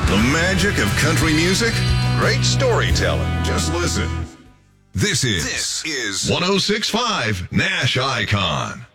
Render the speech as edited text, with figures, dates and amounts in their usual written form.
The magic of country music? Great storytelling. Just listen. This is 106.5 Nash Icon.